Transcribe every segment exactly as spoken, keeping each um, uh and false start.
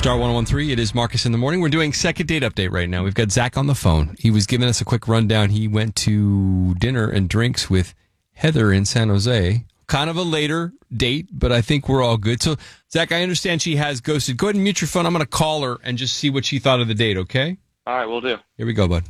Star one oh one three, it is Marcus in the Morning. We're doing second date update right now. We've got Zach on the phone. He was giving us a quick rundown. He went to dinner and drinks with Heather in San Jose. Kind of a later date, but I think we're all good. So, Zach, I understand she has ghosted. Go ahead and mute your phone. I'm going to call her and just see what she thought of the date, okay? All right, we'll do. Here we go, bud.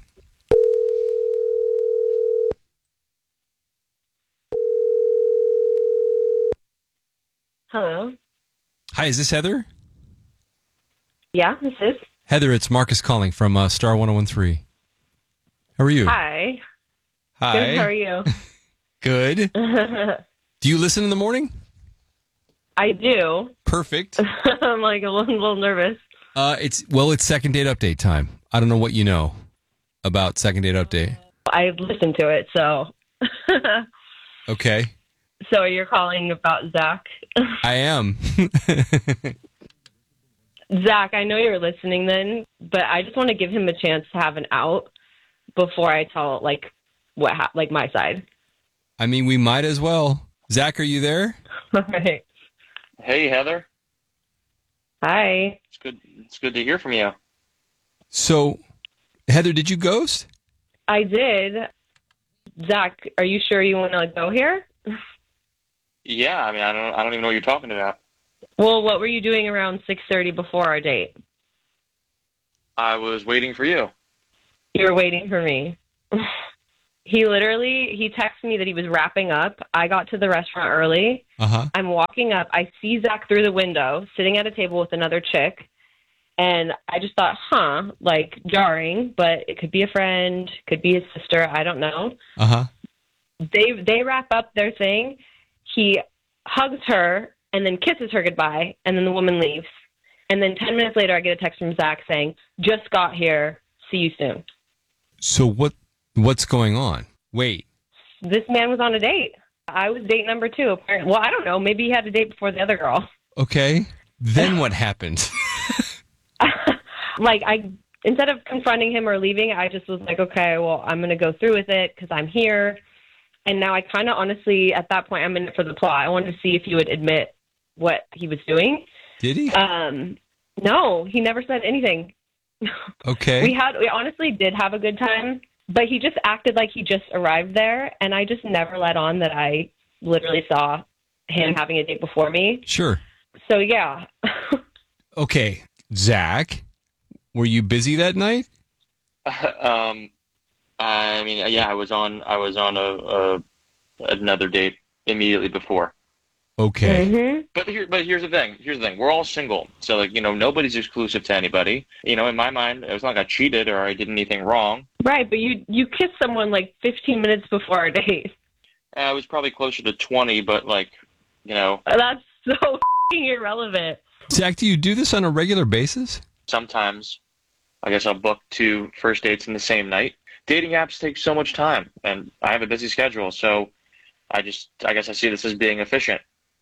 Hello. Hi, is this Heather? Yeah, this is. Heather, it's Marcus calling from uh, Star one oh one three. How are you? Hi. Hi. Good, how are you? Good. Do you listen in the morning? I do. Perfect. I'm like a little, little nervous. Uh, it's well, it's second date update time. I don't know what you know about second date update. I listened to it, so. Okay. So you're calling about Zach? I am. Zach, I know you're listening then, but I just want to give him a chance to have an out before I tell, like, what ha- like my side. I mean, we might as well. Zach, are you there? All right. Hey, Heather. Hi. It's good. It's good to hear from you. So, Heather, did you ghost? I did. Zach, are you sure you want to like, go here? Yeah, I mean, I don't. I don't even know what you're talking about. Well, what were you doing around six thirty before our date? I was waiting for you. You were waiting for me. He literally, he texted me that he was wrapping up. I got to the restaurant early. Uh-huh. I'm walking up. I see Zach through the window, sitting at a table with another chick. And I just thought, huh, like jarring, but it could be a friend, could be his sister. I don't know. Uh-huh. They, they wrap up their thing. He hugs her and then kisses her goodbye. And then the woman leaves. And then ten minutes later, I get a text from Zach saying, just got here. See you soon. So what? What's going on? Wait. This man was on a date. I was date number two, apparently. Well, I don't know. Maybe he had a date before the other girl. Okay. Then what happened? Like, I instead of confronting him or leaving, I just was like, okay, well, I'm going to go through with it because I'm here. And now I kind of honestly, at that point, I'm in it for the plot. I wanted to see if he would admit what he was doing. Did he? Um, no, he never said anything. Okay. We had, we honestly did have a good time. But he just acted like he just arrived there, and I just never let on that I literally saw him having a date before me. Sure. So, yeah. Okay. Zach, were you busy that night? um, I mean, yeah, I was on. I was on a, a another date immediately before. Okay. Mm-hmm. But here, but here's the thing. Here's the thing. We're all single, so like you know, nobody's exclusive to anybody. You know, in my mind, it was not like I cheated or I did anything wrong. Right, but you you kissed someone like fifteen minutes before our date. I was probably closer to twenty, but like, you know, That's so f***ing irrelevant. Zach, do you do this on a regular basis? sometimes I guess I'll book two first dates in the same night. Dating apps take so much time, and I have a busy schedule, so I just I guess I see this as being efficient.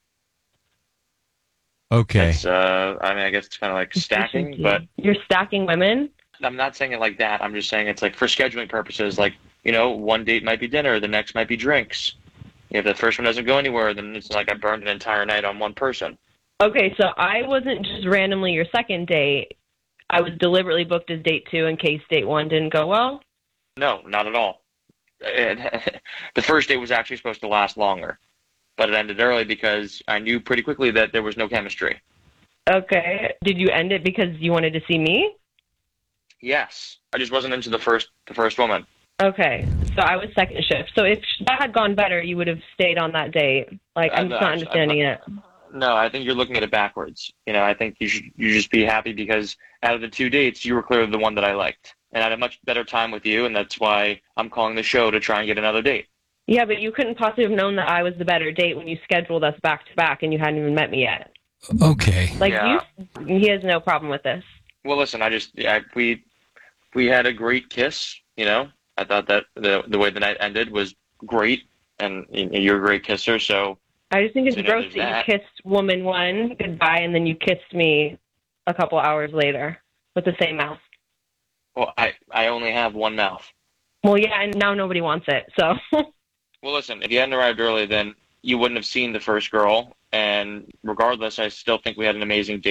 Okay. It's, uh, I mean, I guess it's kind of like stacking, but You're stacking women? I'm not saying it like that. I'm just saying it's like for scheduling purposes. Like, you know, one date might be dinner, the next might be drinks. If the first one doesn't go anywhere, then it's like I burned an entire night on one person. Okay, so I wasn't just randomly your second date. I was deliberately booked as date two in case date one didn't go well? No, not at all. It, the first date was actually supposed to last longer, but it ended early because I knew pretty quickly that there was no chemistry. Okay. Did you end it because you wanted to see me? Yes. I just wasn't into the first the first woman. Okay. So I was second shift. So if that had gone better, you would have stayed on that date. Like, I'm I'm just not- not understanding I'm it. No, I think you're looking at it backwards. You know, I think you should you just be happy because out of the two dates, you were clearly the one that I liked. And I had a much better time with you, and that's why I'm calling the show to try and get another date. Yeah, but you couldn't possibly have known that I was the better date when you scheduled us back to back and you hadn't even met me yet. Okay. Like, Yeah. you, he has no problem with this. Well, listen, I just I, we we had a great kiss. You know, I thought that the the way the night ended was great, and you know, you're a great kisser. So I just think it's So now gross there's that, that. you kissed woman one goodbye and then you kissed me a couple hours later with the same mouth. well, I I only have one mouth. Well, yeah, and now nobody wants it. So, Well, listen, if you hadn't arrived early, then you wouldn't have seen the first girl. And regardless, I still think we had an amazing date.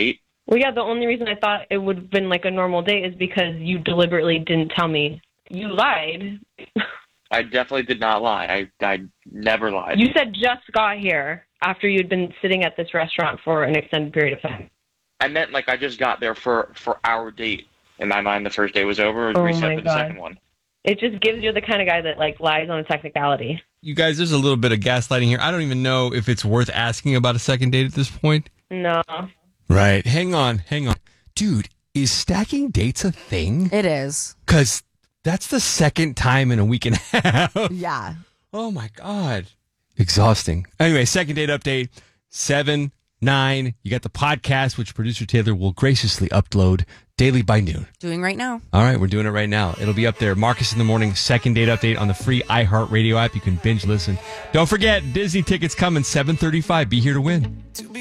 Well, yeah, the only reason I thought it would have been like a normal date is because you deliberately didn't tell me. You lied. I definitely did not lie. I, I never lied. You said just got here after you'd been sitting at this restaurant for an extended period of time. I meant like I just got there for, for our date. In my mind, the first day was over. Oh Reset my for the God. second one. It just gives you the kind of guy that like lies on a technicality. You guys, there's a little bit of gaslighting here. I don't even know if it's worth asking about a second date at this point. No. Right. Hang on. Hang on. Dude, is stacking dates a thing? It is. Because that's the second time in a week and a half. Yeah. Oh, my God. Exhausting. Anyway, second date update, seven, nine. You got the podcast, which producer Taylor will graciously upload daily by noon. Doing right now. All right, we're doing it right now. It'll be up there. Marcus in the Morning, second date update on the free iHeartRadio app. You can binge listen. Don't forget, Disney tickets coming seven thirty-five. Be here to win.